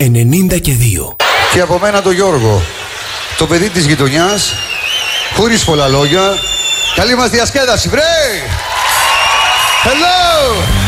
92. Και από μένα το Γιώργο, το παιδί της γειτονιάς, χωρίς πολλά λόγια. Καλή μας διασκέδαση, βρε! Hello!